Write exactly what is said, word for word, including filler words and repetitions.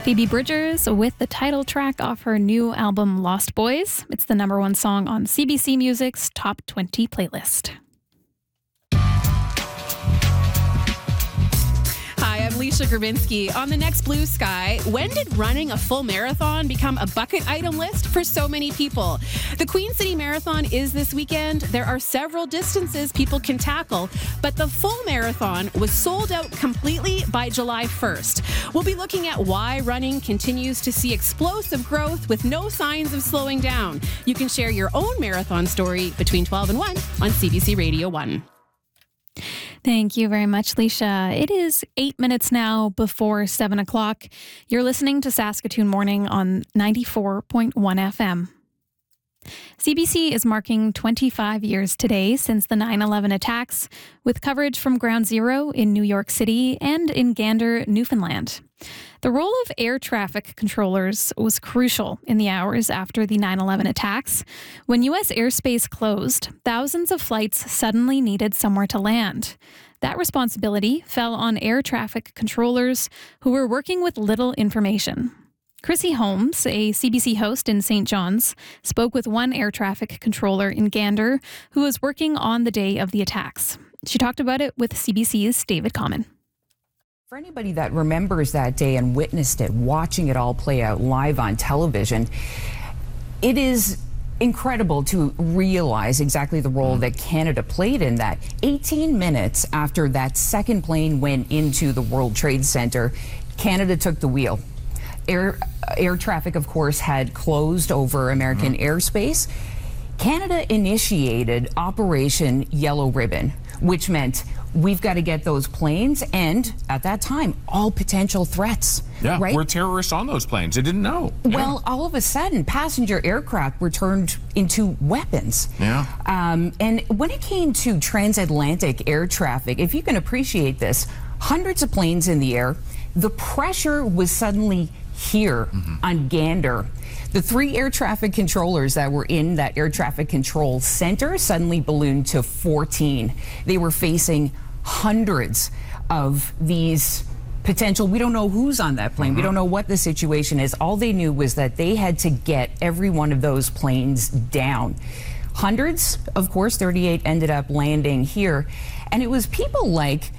Phoebe Bridgers with the title track off her new album Lost Boys. It's the number one song on C B C Music's Top twenty playlist. Hi, I'm Leisha Grabinski. On the next Blue Sky, when did running a full marathon become a bucket item list for so many people? The Queen City Marathon is this weekend. There are several distances people can tackle, but the full marathon was sold out completely by July first. We'll be looking at why running continues to see explosive growth with no signs of slowing down. You can share your own marathon story between twelve and one on C B C Radio one. Thank you very much, Leisha. It is eight minutes now before seven o'clock. You're listening to Saskatoon Morning on ninety-four point one F M. C B C is marking twenty-five years today since the nine eleven attacks, with coverage from Ground Zero in New York City and in Gander, Newfoundland. The role of air traffic controllers was crucial in the hours after the nine eleven attacks. When U S airspace closed, thousands of flights suddenly needed somewhere to land. That responsibility fell on air traffic controllers who were working with little information. Chrissy Holmes, a C B C host in Saint John's, spoke with one air traffic controller in Gander who was working on the day of the attacks. She talked about it with C B C's David Common. For anybody that remembers that day and witnessed it, watching it all play out live on television, it is incredible to realize exactly the role that Canada played in that. eighteen minutes after that second plane went into the World Trade Center, Canada took the wheel. Air, air traffic, of course, had closed over American mm-hmm. airspace. Canada initiated Operation Yellow Ribbon, which meant we've got to get those planes and, at that time, all potential threats. Yeah, right? Were terrorists on those planes? They didn't know. Well, yeah. all of a sudden, passenger aircraft were turned into weapons. Yeah. Um, and when it came to transatlantic air traffic, if you can appreciate this, hundreds of planes in the air, the pressure was suddenly here mm-hmm. on Gander. The three air traffic controllers that were in that air traffic control center suddenly ballooned to fourteen. They were facing hundreds of these potential, we don't know who's on that plane, mm-hmm. we don't know what the situation is. All they knew was that they had to get every one of those planes down. Hundreds, of course, thirty-eight ended up landing here. And it was people like